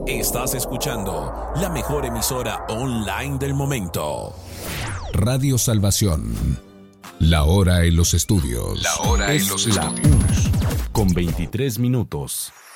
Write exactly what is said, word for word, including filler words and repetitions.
Estás escuchando la mejor emisora online del momento. Radio Salvación. La hora en los estudios. La hora es en los la estudios. Con veintitrés minutos.